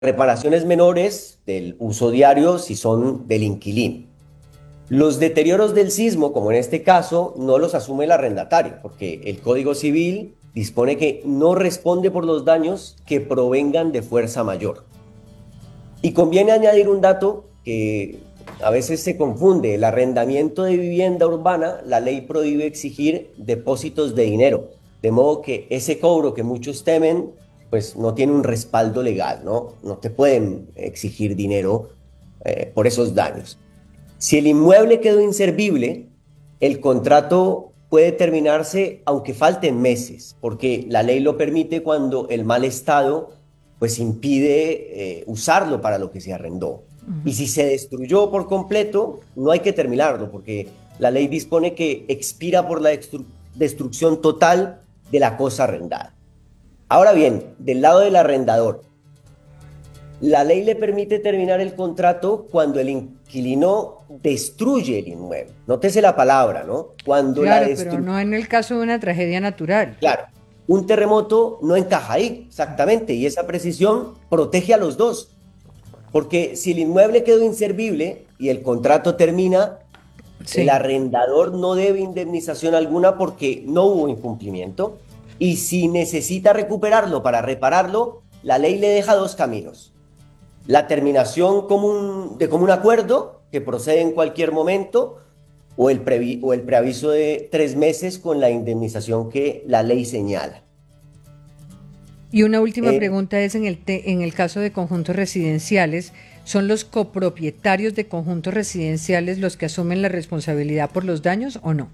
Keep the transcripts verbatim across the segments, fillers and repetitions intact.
reparaciones menores del uso diario si son del inquilino. Los deterioros del sismo, como en este caso, no los asume el arrendatario, porque el Código Civil dispone que no responde por los daños que provengan de fuerza mayor. Y conviene añadir un dato que a veces se confunde: el arrendamiento de vivienda urbana, la ley prohíbe exigir depósitos de dinero, de modo que ese cobro que muchos temen, pues no tiene un respaldo legal, ¿no? No te pueden exigir dinero eh, por esos daños. Si el inmueble quedó inservible, el contrato puede terminarse aunque falten meses, porque la ley lo permite cuando el mal estado pues impide eh, usarlo para lo que se arrendó. Y si se destruyó por completo, no hay que terminarlo, porque la ley dispone que expira por la destru destrucción total de la cosa arrendada. Ahora bien, del lado del arrendador, la ley le permite terminar el contrato cuando el inquilino destruye el inmueble. Nótese la palabra, ¿no? Cuando la Claro, pero destruye. no en el caso de una tragedia natural. Claro, un terremoto no encaja ahí, exactamente, y esa precisión protege a los dos, porque si el inmueble quedó inservible y el contrato termina, el Sí. arrendador no debe indemnización alguna porque no hubo incumplimiento, y si necesita recuperarlo para repararlo, la ley le deja dos caminos: la terminación común, de común acuerdo, que procede en cualquier momento, o el, previ, o el preaviso de tres meses con la indemnización que la ley señala. Y una última Eh, pregunta es, en el, te, en el caso de conjuntos residenciales, ¿son los copropietarios de conjuntos residenciales los que asumen la responsabilidad por los daños o no?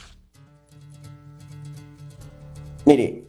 mire,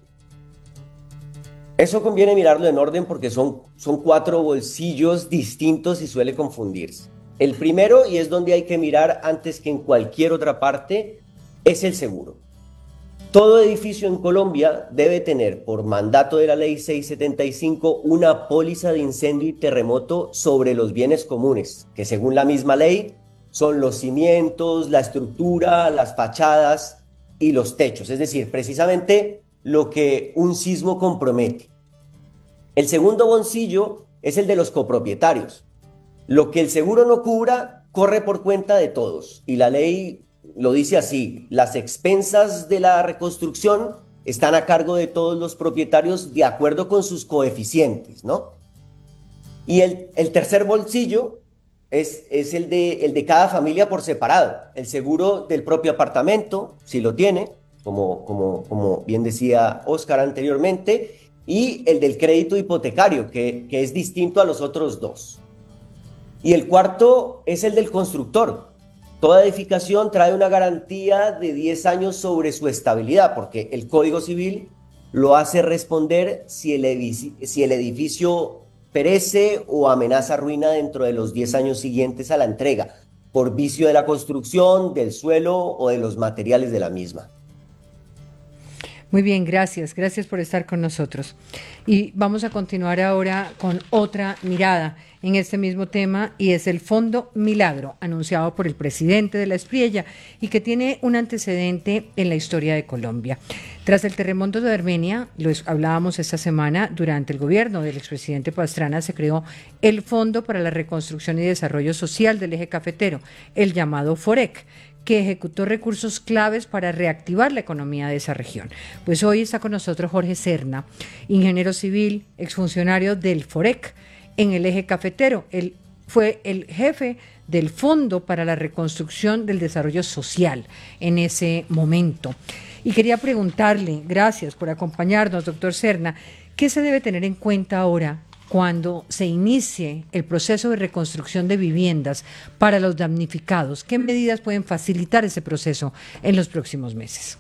eso conviene mirarlo en orden porque son, son cuatro bolsillos distintos y suele confundirse. El primero, y es donde hay que mirar antes que en cualquier otra parte, es el seguro. Todo edificio en Colombia debe tener, por mandato de la ley seiscientos setenta y cinco, una póliza de incendio y terremoto sobre los bienes comunes, que según la misma ley son los cimientos, la estructura, las fachadas y los techos, es decir, precisamente lo que un sismo compromete. El segundo bolsillo es el de los copropietarios. Lo que el seguro no cubra corre por cuenta de todos, y la ley lo dice así: las expensas de la reconstrucción están a cargo de todos los propietarios de acuerdo con sus coeficientes, ¿no? Y el, el tercer bolsillo es, es el, de, el de cada familia por separado: el seguro del propio apartamento, si lo tiene, como, como, como bien decía Oscar anteriormente, y el del crédito hipotecario, que, que es distinto a los otros dos. Y el cuarto es el del constructor. Toda edificación trae una garantía de diez años sobre su estabilidad, porque el Código Civil lo hace responder si el edificio, si el edificio perece o amenaza ruina dentro de los diez años siguientes a la entrega, por vicio de la construcción, del suelo o de los materiales de la misma. Muy bien, gracias, gracias por estar con nosotros. Y vamos a continuar ahora con otra mirada en este mismo tema, y es el Fondo Milagro, anunciado por el presidente de la Espriella y que tiene un antecedente en la historia de Colombia. Tras el terremoto de Armenia, lo hablábamos esta semana, durante el gobierno del expresidente Pastrana se creó el Fondo para la Reconstrucción y Desarrollo Social del Eje Cafetero, el llamado FOREC, que ejecutó recursos claves para reactivar la economía de esa región. Pues hoy está con nosotros Jorge Serna, ingeniero civil, exfuncionario del FOREC en el Eje Cafetero. Él fue el jefe del Fondo para la Reconstrucción del Desarrollo Social en ese momento. Y quería preguntarle, gracias por acompañarnos, doctor Serna, ¿qué se debe tener en cuenta ahora cuando se inicie el proceso de reconstrucción de viviendas para los damnificados? ¿Qué medidas pueden facilitar ese proceso en los próximos meses?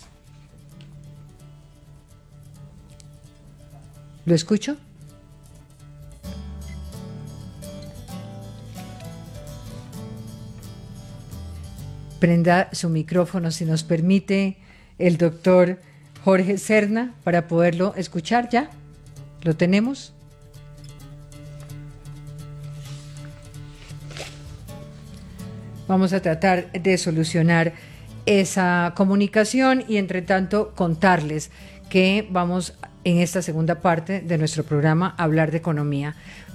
¿Lo escucho? Prenda su micrófono, si nos permite, el doctor Jorge Serna, para poderlo escuchar ya. ¿Lo tenemos? Vamos a tratar de solucionar esa comunicación y, entre tanto, contarles que vamos en esta segunda parte de nuestro programa Hablar de Economía.